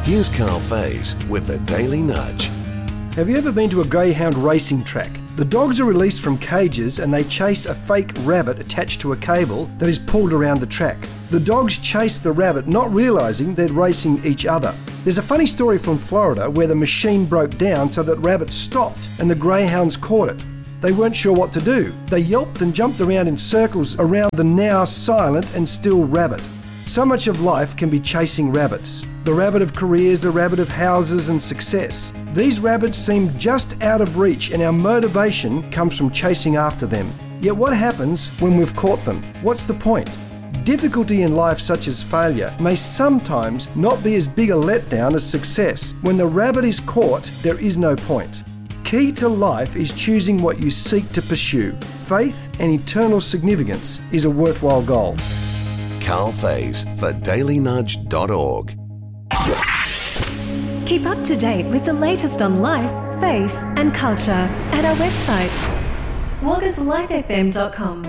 Here's Carl Faze with the Daily Nudge. Have you ever been to a greyhound racing track? The dogs are released from cages and they chase a fake rabbit attached to a cable that is pulled around the track. The dogs chase the rabbit, not realising they're racing each other. There's a funny story from Florida where the machine broke down so that rabbits stopped and the greyhounds caught it. They weren't sure what to do. They yelped and jumped around in circles around the now silent and still rabbit. So much of life can be chasing rabbits. The rabbit of careers, the rabbit of houses and success. These rabbits seem just out of reach and our motivation comes from chasing after them. Yet what happens when we've caught them? What's the point? Difficulty in life, such as failure, may sometimes not be as big a letdown as success. When the rabbit is caught, there is no point. Key to life is choosing what you seek to pursue. Faith and eternal significance is a worthwhile goal. Carl Faze for dailynudge.org. Keep up to date with the latest on life, faith and culture at our website, waggaslifefm.com.